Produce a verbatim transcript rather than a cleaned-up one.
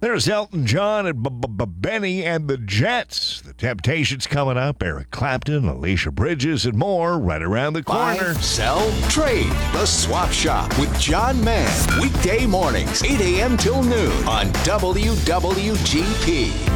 There's Elton John and B- B- B- Benny and the Jets. The Temptations coming up. Eric Clapton, Alicia Bridges, and more right around the corner. Buy, sell, trade. The Swap Shop with John Mann. Weekday mornings, eight a.m. till noon on W W G P.